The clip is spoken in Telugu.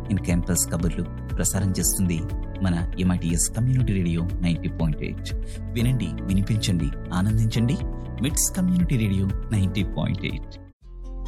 ఇన్ క్యాంపస్ కబుర్లు ప్రసారం చేస్తుంది మన MITS కమ్యూనిటీ రేడియో 90.8. వినండి, వినిపించండి, ఆనందించండి. మిట్స్ కమ్యూనిటీ రేడియో 90.8.